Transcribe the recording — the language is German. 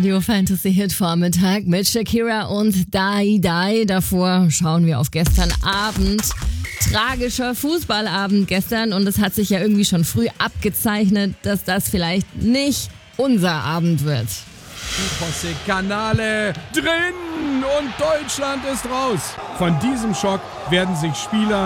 Radio Fantasy Hit Vormittag mit Shakira und Dai Dai. Davor schauen wir auf gestern Abend. Tragischer Fußballabend gestern und es hat sich ja irgendwie schon früh abgezeichnet, dass das vielleicht nicht unser Abend wird. José Canale drin und Deutschland ist raus. Von diesem Schock werden sich Spieler